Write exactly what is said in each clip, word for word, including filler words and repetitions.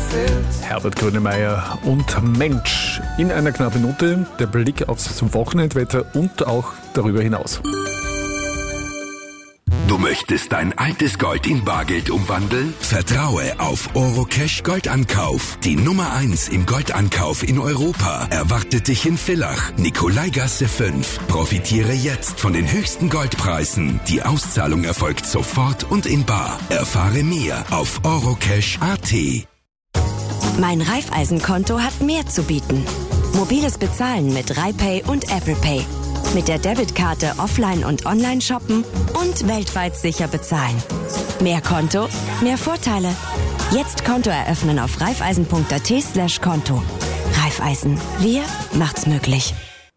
Herbert Grönemeyer und Mensch. In einer knappen Minute der Blick aufs Wochenendwetter und auch darüber hinaus. Du möchtest dein altes Gold in Bargeld umwandeln? Vertraue auf Orocash Goldankauf. Die Nummer eins im Goldankauf in Europa erwartet dich in Villach, Nikolaigasse fünf. Profitiere jetzt von den höchsten Goldpreisen. Die Auszahlung erfolgt sofort und in bar. Erfahre mehr auf orocash punkt a t. Mein Raiffeisenkonto hat mehr zu bieten. Mobiles Bezahlen mit RaiPay und Apple Pay. Mit der Debitkarte offline und online shoppen und weltweit sicher bezahlen. Mehr Konto, mehr Vorteile. Jetzt Konto eröffnen auf raiffeisen punkt a t slash Konto. Raiffeisen, wir macht's möglich.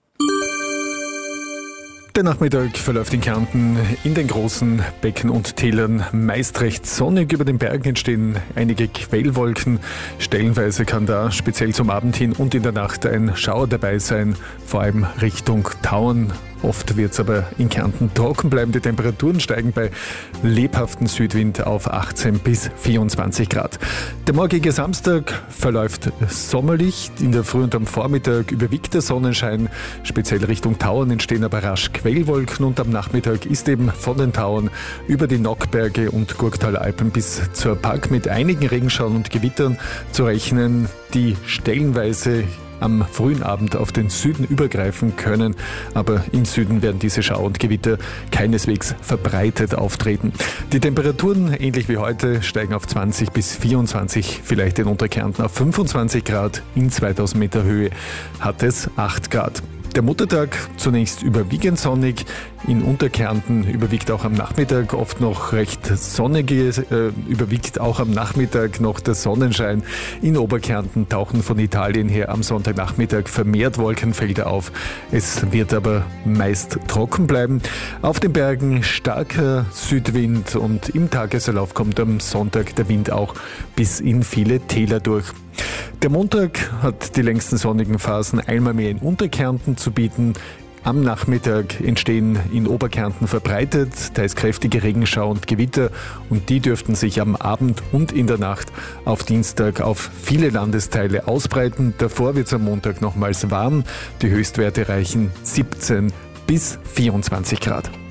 Der Nachmittag verläuft in Kärnten in den großen Becken und Tälern meist recht sonnig. Über den Bergen entstehen einige Quellwolken. Stellenweise kann da speziell zum Abend hin und in der Nacht ein Schauer dabei sein, vor allem Richtung Tauern. Oft wird es aber in Kärnten trocken bleiben. Die Temperaturen steigen bei lebhaftem Südwind auf achtzehn bis vierundzwanzig Grad. Der morgige Samstag verläuft sommerlich. In der Früh und am Vormittag überwiegt der Sonnenschein. Speziell Richtung Tauern entstehen aber rasch Quellwolken und am Nachmittag ist eben von den Tauern über die Nockberge und Gurktaler Alpen bis zur Park mit einigen Regenschauern und Gewittern zu rechnen, die stellenweise am frühen Abend auf den Süden übergreifen können, aber im Süden werden diese Schauer und Gewitter keineswegs verbreitet auftreten. Die Temperaturen, ähnlich wie heute, steigen auf zwanzig bis vierundzwanzig, vielleicht in Unterkärnten auf fünfundzwanzig Grad, in zweitausend Meter Höhe hat es acht Grad. Der Muttertag zunächst überwiegend sonnig, in Unterkärnten überwiegt auch am Nachmittag oft noch recht sonnige, äh, überwiegt auch am Nachmittag noch der Sonnenschein. In Oberkärnten tauchen von Italien her am Sonntagnachmittag vermehrt Wolkenfelder auf. Es wird aber meist trocken bleiben. Auf den Bergen starker Südwind und im Tagesverlauf kommt am Sonntag der Wind auch bis in viele Täler durch. Der Montag hat die längsten sonnigen Phasen einmal mehr in Unterkärnten zu bieten. Am Nachmittag entstehen in Oberkärnten verbreitet teils kräftige Regenschauer und Gewitter und die dürften sich am Abend und in der Nacht auf Dienstag auf viele Landesteile ausbreiten. Davor wird es am Montag nochmals warm. Die Höchstwerte reichen siebzehn bis vierundzwanzig Grad.